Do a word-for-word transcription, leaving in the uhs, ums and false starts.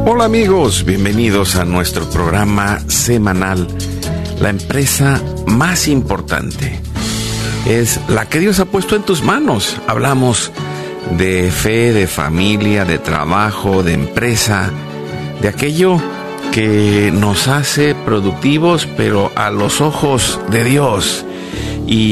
Hola amigos, bienvenidos a nuestro programa semanal. La empresa más importante es la que Dios ha puesto en tus manos. Hablamos de fe, de familia, de trabajo, de empresa, de aquello que nos hace productivos, pero a los ojos de Dios. Y